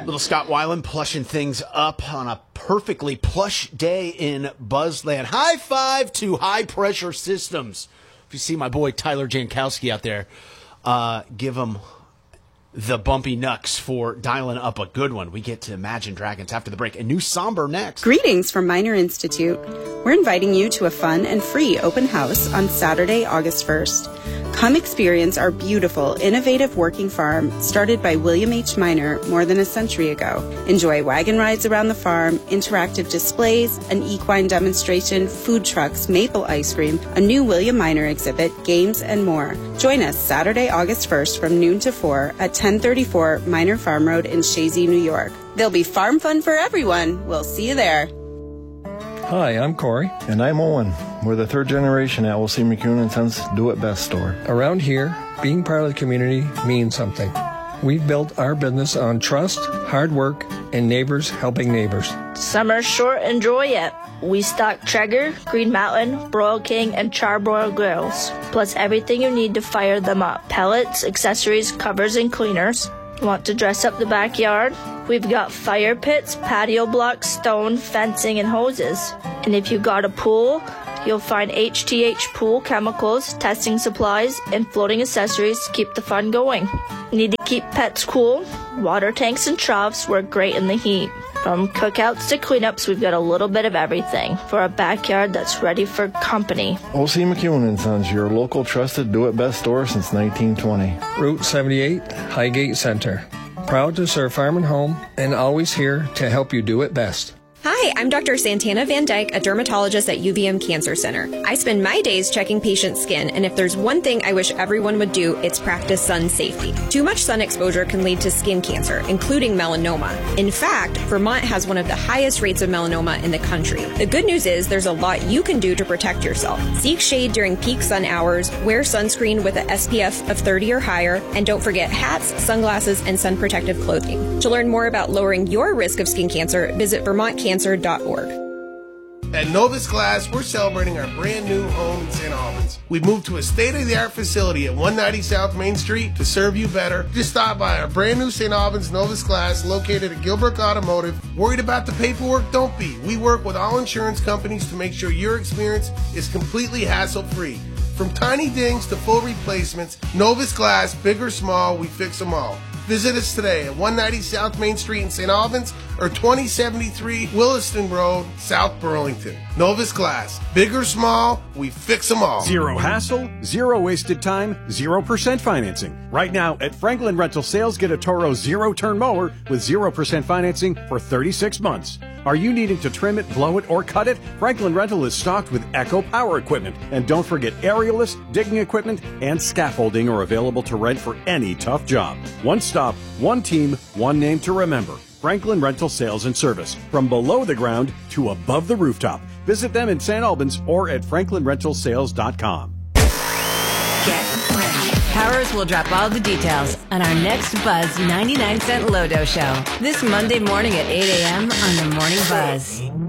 Little Scott Weiland plushing things up on a perfectly plush day in Buzzland. High five to High Pressure Systems. If you see my boy Tyler Jankowski out there, give him the bumpy knucks for dialing up a good one. We get to Imagine Dragons after the break. A new Somber next. Greetings from Minor Institute. We're inviting you to a fun and free open house on Saturday, August 1st. Come experience our beautiful, innovative working farm started by William H. Minor more than a century ago. Enjoy wagon rides around the farm, interactive displays, an equine demonstration, food trucks, maple ice cream, a new William Minor exhibit, games, and more. Join us Saturday, August 1st from noon to 4 at 1034 Minor Farm Road in Shazy, New York. There'll be farm fun for everyone. We'll see you there. Hi, I'm Corey. And I'm Owen. We're the third generation at L.C. McEwen & Sons Do It Best store. Around here, being part of the community means something. We've built our business on trust, hard work, and neighbors helping neighbors. Summer's short, enjoy it. We stock Traeger, Green Mountain, Broil King, and Charbroil grills, plus everything you need to fire them up. Pellets, accessories, covers, and cleaners. Want to dress up the backyard? We've got fire pits, patio blocks, stone, fencing, and hoses. And if you got a pool, you'll find HTH pool chemicals, testing supplies, and floating accessories to keep the fun going. Need to keep pets cool? Water tanks and troughs work great in the heat. From cookouts to cleanups, we've got a little bit of everything for a backyard that's ready for company. O.C. McEwen & Sons, your local trusted Do It Best store since 1920. Route 78, Highgate Center. Proud to serve farm and home, and always here to help you do it best. Hi, I'm Dr. Santana Van Dyke, a dermatologist at UVM Cancer Center. I spend my days checking patients' skin, and if there's one thing I wish everyone would do, it's practice sun safety. Too much sun exposure can lead to skin cancer, including melanoma. In fact, Vermont has one of the highest rates of melanoma in the country. The good news is there's a lot you can do to protect yourself. Seek shade during peak sun hours, wear sunscreen with an SPF of 30 or higher, and don't forget hats, sunglasses, and sun protective clothing. To learn more about lowering your risk of skin cancer, visit VermontCancer.org. At Novus Glass, we're celebrating our brand new home in St. Albans. We've moved to a state-of-the-art facility at 190 South Main Street to serve you better. Just stop by our brand new St. Albans Novus Glass located at Gilbrook Automotive. Worried about the paperwork? Don't be. We work with all insurance companies to make sure your experience is completely hassle-free. From tiny dings to full replacements, Novus Glass, big or small, we fix them all. Visit us today at 190 South Main Street in St. Albans or 2073 Williston Road, South Burlington. Novus Glass. Big or small, we fix them all. Zero hassle, zero wasted time, 0% financing. Right now at Franklin Rental Sales, get a Toro zero-turn mower with 0% financing for 36 months. Are you needing to trim it, blow it, or cut it? Franklin Rental is stocked with Echo Power equipment. And don't forget aerialist, digging equipment, and scaffolding are available to rent for any tough job. One stop, one team, one name to remember. Franklin Rental Sales and Service. From below the ground to above the rooftop. Visit them in St. Albans or at franklinrentalsales.com. Get ready. Powers will drop all the details on our next Buzz 99 Cent Lodo Show this Monday morning at 8 a.m. on the Morning Buzz.